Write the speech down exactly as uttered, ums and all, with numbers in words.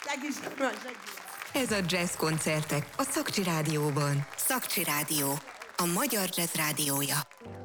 Segíts, segíts. Ez a Jazz koncertek a Szakcsi Rádióban. Szakcsi Rádió, a magyar jazz rádiója.